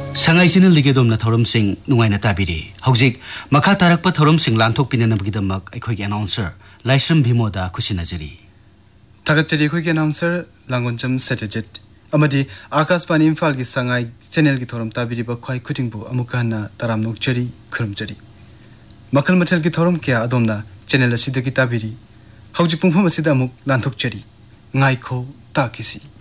Sangai channel digi domna thorum sing nuaina tabiri hauzik makha tarakpa thorum sing lanthok pinanabgidamak aikhoigi announcer Laisram Bhimoda khusinajari Thagachari khoi announcer Langoncham Satyajit amadi Akashvani Imphal gi sangai channel gi thorum tabiri ba khoi khutingbu amukana taram nokchari khurumjari Makal mathal gi thorum kya adomna channel asida gi tabiri hauzik pungpham asida amuk lanthokchari ngaikho takisi